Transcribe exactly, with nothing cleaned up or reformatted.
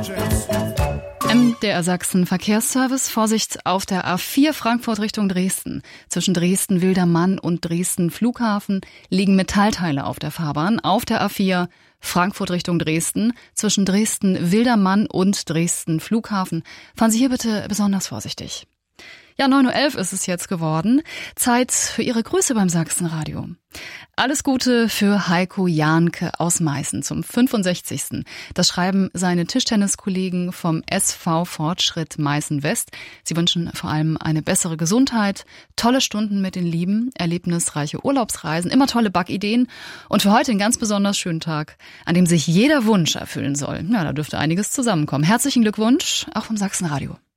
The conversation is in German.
M D R Sachsen Verkehrsservice. Vorsicht auf der A vier Frankfurt Richtung Dresden. Zwischen Dresden-Wildermann und Dresden-Flughafen liegen Metallteile auf der Fahrbahn. Auf der A vier Frankfurt Richtung Dresden. Zwischen Dresden-Wildermann und Dresden-Flughafen. Fahren Sie hier bitte besonders vorsichtig. Ja, neun Uhr elf ist es jetzt geworden. Zeit für Ihre Grüße beim Sachsenradio. Alles Gute für Heiko Jahnke aus Meißen zum fünfundsechzigsten Das schreiben seine Tischtenniskollegen vom S V Fortschritt Meißen West. Sie wünschen vor allem eine bessere Gesundheit, tolle Stunden mit den Lieben, erlebnisreiche Urlaubsreisen, immer tolle Backideen und für heute einen ganz besonders schönen Tag, an dem sich jeder Wunsch erfüllen soll. Ja, da dürfte einiges zusammenkommen. Herzlichen Glückwunsch, auch vom Sachsenradio.